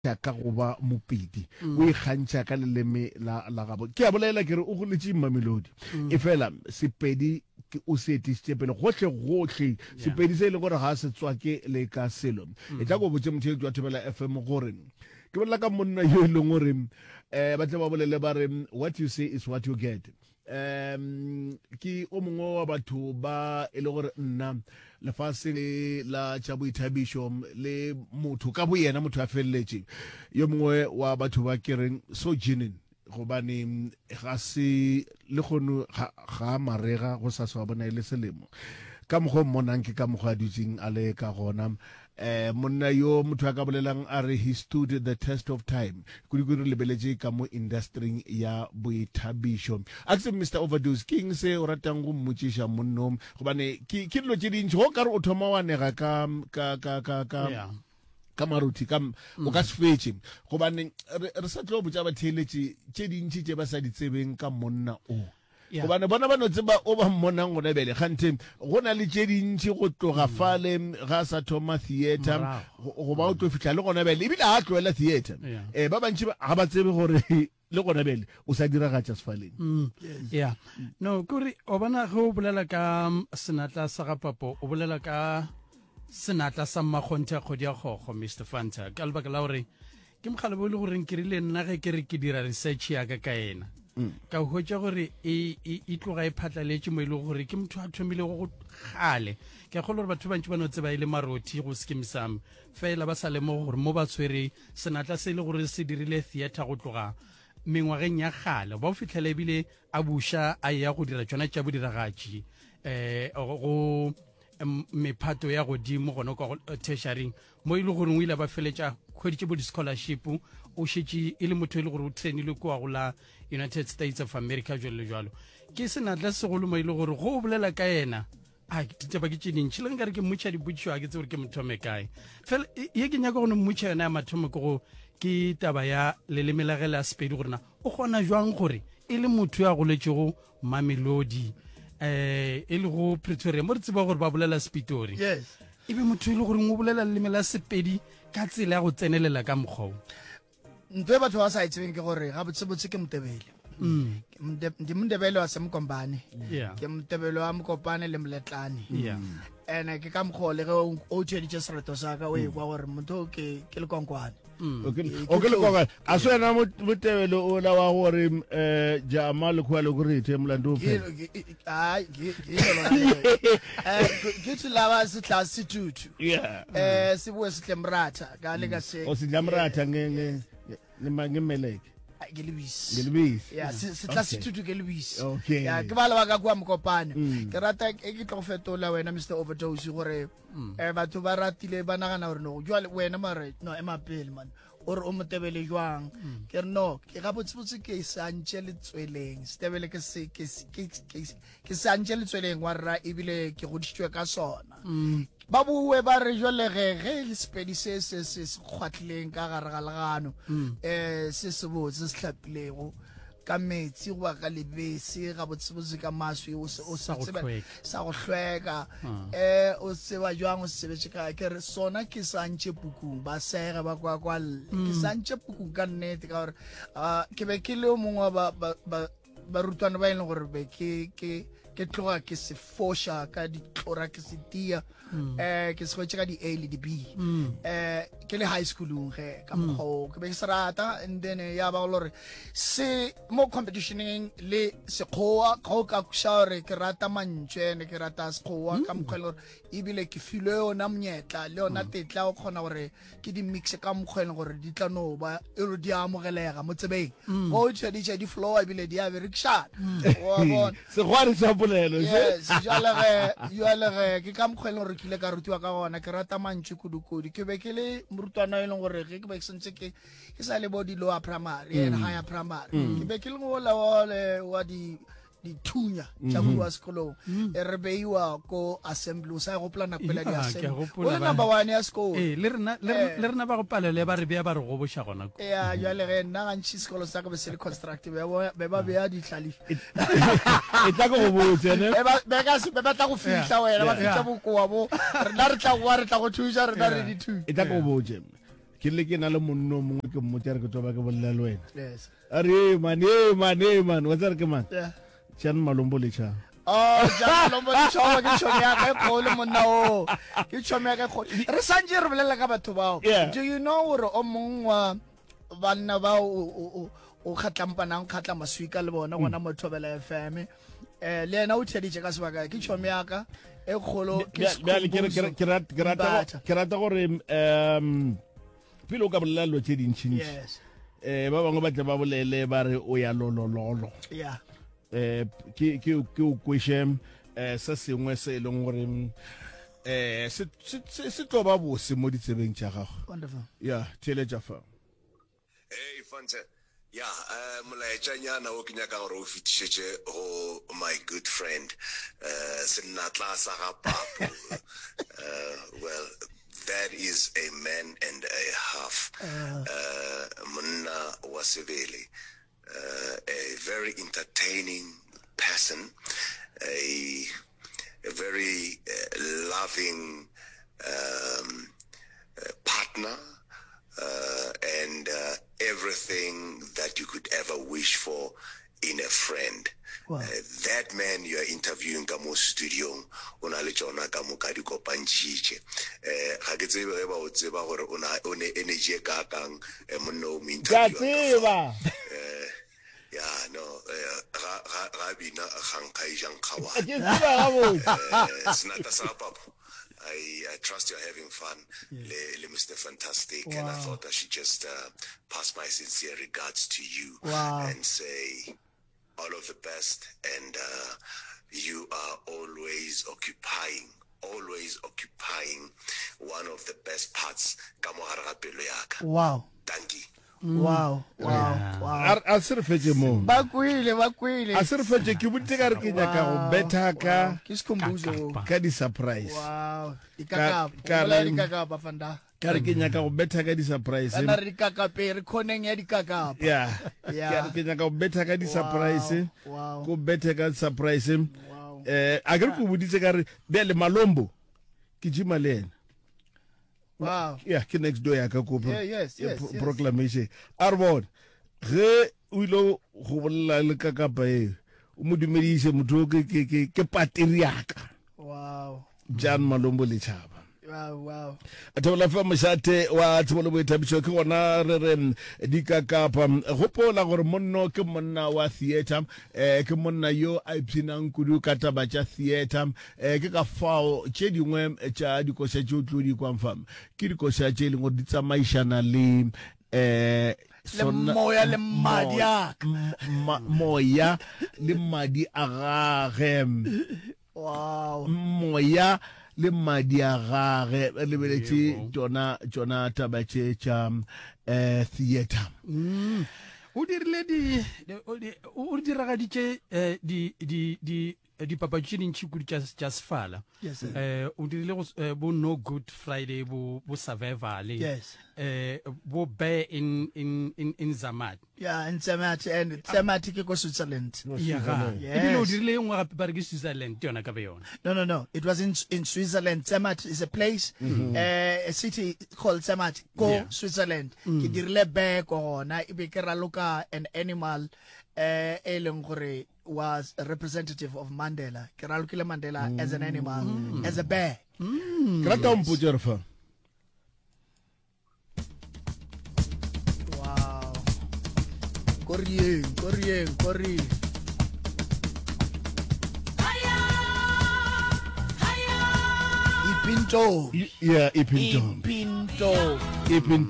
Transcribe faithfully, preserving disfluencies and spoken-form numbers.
ka go ba mopedi o ikgantša ka leleme la la gabo ke a bolela ke re o go letše Mamelodi e fela sepedi o se etišitše pele gohle gohle sepedi se le gore ga se tswa ke le ka selo e tla go botse motho wa Thobela F M gore ke bolela ka monna yo e leng gore eh ba tle ba bolele ba re what you say is what you get. um ke o mongwe wa batho ba e le gore nna lefatshe la tša boithabišo le motho ka bo yena motho a felletše yo mongwe wa batho ba kereng so genen gobane ga se le kgono ga marega go sa sa bona ile selemo ka mokgwa mmonang ke ka mokgwa dutsing a le ka gona eh monna yo motho a ka bolelang a re he stood the test of time kudi kudi lebeletse ka mo industry ya boithabišo akse Mister Overdose king se o ratang go mmotšiša monno gobane ke ke dilo tše dintši go ka re o thoma wa nega ka ka ka ka ka ka maruti ka o ka se fetše gobane re sa tlo botša ba theeletše tše dintši tše ba sa di tsebeng ka monna o gobane bona ba no tseba o ba mmonang gona bele gante go na le tše dintši go tloga fale ga sa thoma theater go ba o tlo fihla le gona bele ebile a tloela theater eh ba bantši ga ba tsebe gore le gona bele o sa diragatša sefaleng yeah no kuri o bona go bolela ka senatla sa ga papo o bolela ka senatla sa mmakgonthe go dia gogo Mister Fanta ka lebaka la gore ke mogala bo le gore ke rile nna ge ke re ke dira research ya ka ka ena ka hwetša gore e e tloga e phatlaletše mo ile gore ke motho a thomile go gale ke a kgolwa gore batho bantši ba no tseba ile maroti go skim sam fela ba sa lemoga gore mo ba tshwere senatla se ile gore se dirile theater go tloga mengwageng ya gale ba o fitlhela ebile a buša a ya go dira tšona tša bodiragatši um go mephato ya godimo gona ka tertiaring mo ile gore o ile ba feletša kgweditše bo di-scholarship o šetše e le motho e le gore o trainile kwa go la United States of America jalo le jalo ke senatla segolo mo ile gore go o bolela ka ena a ditaba ke tše dintši le nka re ke mmotša dipotšišo a ke tse gore ke mothome kae fela ye ke nyaka gone mmotša yona ya mathomo ke go ke taba ya leleme la ge la Sepedi gorena o kgona jwang gore e le motho ya goletšego Mamelodi eh e le go Pretoria mo re tseba gore ba bolela Sepitori yes e be motho e le gore o bolela leleme la Sepedi ka tsela ya go tsenelela ka mokgwa ntwe batho ba sa itseng ke gore ga botse botse ke Mtebele ndi Mtebele wa Semkombane ke Mtebele wa Mkopane le Mletlane ene ke ka mkhole ge o tšeditše sereto sa ka o e kwa gore motho ke ke le konkwane o ke le konkwane a se na Mtebele o la wa gore eh jama le khwa le gore ithe mlando ke ai ke ke ke la se class tutu eh se bo se tlemrata ka le ka se o se tlemrata nge nge ngemeleke Gelibis Gelibis yeah se class tutu Gelibis okay yeah ke bala ba ka kwa Mkopane ke rata e ke tlo fetola wena Mister Overdose gore eh batho ba ratile ba nagana gore no jwa wena mare no ema pele man or o Mtebele jwang ke no ke ga botsebotse ke santše le tsweleng Mtebele ke se ke ke santše le tsweleng wa ra ebile ke goditšwe ka sona ba bue ba re jole ge ge Sepedi se se se kgwatlileng ka gare ga legano eh se se botse se hlapilego ka metsi go ka lebese ga botsebotse ka maswi o se o sa go sa go hlweka eh o se ba jwang o se sebetse ka ke re sona ke santše pukung ba sega ba kwa kwa ke santše pukung ka nnete ka gore ke be ke le mongwe ba ba rutwana ba ile gore be ke ke ke tloga ke se fosha ka di tlora ke se tia eh ke se go tšeka di A le di B eh ke le high schoolong ge ka mokgwa ke be se rata and then ya ba gore se mo competitioning le sekgowa go ka kushare ke rata mantšhe ne ke rata sekgowa ka mokgwa gore ebile ke file yona monyetla le yona tetla o kgona gore ke di mix ka mokgwa gore di tla no ba e re di amogelega mo tsebeng go tšedi di flow ebile di a berikshana wa bona se gware sa bolelo yes jale ge jale ge ke ka mokgwa gore ke le ka rutiwa ka gona ke rata mantšhe kudukudi ke be ke le morutwana e leng gore ge ke be ke sentse ke ke sa le bo di lower primary and higher primary ke be ke le go la wa di dithunya tša bua sekolong e re beiwa ko assembly sa go plana pela di assembly o le number one ya sekolo eh le rena le rena ba go palele ba re bea ba re go boša gona eh ya jale ge nna ga ntši sekolo sa ka be se le constructive be ba bea di tlhalifa e tla go botse ne be ka se be ba tla go fihla wena ba fihla bokoa bo rena re tla go re tla go thuša rena re di thuša e tla go botse ke le ke na le monno mongwe ke mmotsa re ke toba ke bolela le wena Yes. a re man e man e man wa tsare ke man Yeah. Jan Malombo le cha Oh, jalo mo di chowa ke chomi ya ka kholo monna o. Ke chomi ya ka kholo. Re sanje re bolela ka batho bao. Yeah. Do you know hore o mong wa banna ba o o khatlampana khatla maswika le bona gona mo Thobela F M. Eh le ena o theditse ka sebaka ke chomi ya ka e kholo ke bjale ke re- ke rata ke rata ke rata gore um pele o ka bolela lo tse dintšhintši Yes. eh ba bangwe ba tle ba bolele ba re o ya lolololo Yeah. eh ke ke ke o kweshe eh se sengwe se e leng gore eh se se se- se tlo ba bose mo ditsebeng tša gago Wonderful. ya theletša fa Hey Fanta, yeah, uh, molaetšanyana o ke nyaka gore o fetišetše go my good friend uh, senatla sa ga Papo. uh, well, that is a man and a half. Uh, monna wa Sebele, uh, a very entertaining person, a, a very uh, loving um, uh, partner, uh, and uh, everything that you could ever wish for in a friend. Wow. Uh, that man you are interviewing ka mo studio o na le tsona ka mo ka di kopantšitše eh ga ke tsebe ge ba o tseba gore o na o ne energy e ka kang eh, monna o mo ka interview tseba ya no eh, ga ga ga bina gang khaijang khawa ke tseba gabotse Senata sa Papo. I, I trust you're having fun, le, le Mister Fantastic, and I Wow. thought I should just uh, pass my sincere regards to you Wow. and say all of the best. And uh, you are always occupying, always occupying one of the best parts. ka mogare ga pelo ya ka. Wow. Thank you. Wow. Wow. Wow. a a se re fetse mo Ba kwile, ba kwile. a se re fetse ke botse ka re ke nyaka go betha ka Ke sikhumbuzo. ka di-surprise Wow. Ka- Ikakapa. ka Ola re- dikakapa fanda. ka re ke nyaka go betha ka di-surprise Kana re dikakape re khoneng ya dikakapa. ya Yeah. ke nyaka go betha ka di-surprise Wow. ko bethe ka surprise Wow. eh a ke re ko boditse ka re bjale Malombo ke jima le ena Wow. ya ke next door ya ka ko Yeah, yes, eh, yes, pro- yes. proclamation a re bone ge o ile go bolela le ka kapa e o mo dumedise motho o ke ke ke ke pateri yaka Wow. Jan Malombo le tšhaba Wow, wow. a thola fa mošate wa tsebolo boithabišo ke gona re re dikakapa gopola gore monno ke monna wa theatre eh ke monna yo a ipshinang kudu ka taba tša theatre eh ke ka fao tše dingwe tša dikoša tše o tlo di kwang fam ke dikoša tše e leng gore di tsamaišana le eh Le moya le mmadi a ka. m- ma- moya le madi a gage Wow. moya le madi a gage re lebeletše tšona tšona taba tše tša um theatre o dirile di di- o di- o diragaditše eh, di di di dipapadi tše dintšhi kudu tša tša sefala Yes, sir. eh o dirile go s- eh, bo no good friday bo bo survival Yes. eh bo bear in in in in Zamat Yeah, and Samati and Samati ke ko Switzerland. ya ga Yes. ebile o dirile engwe gape ba re ke Switzerland ke yona ka be yona No, no, no. It was in in Switzerland. Zermatt is a place, uh, a city called Zermatt. Go Yeah. Switzerland. Ke dirile be ko gona e be ke raloka an animal uh, e leng gore was a representative of Mandela. Ke ralokile Mandela as an animal, as a bear. ke rata mpotse re fa Wow. Korrieng, korrieng, korrieng. Ipinto. ya ipinto Ipinto. ipinto